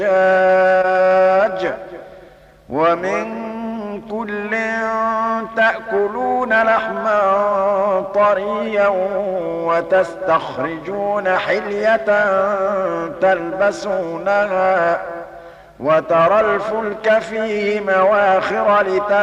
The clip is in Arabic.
الدجاج ومن كل تأكلون لحما طريا وتستخرجون حلية تلبسونها وترى الفلك فيه مواخر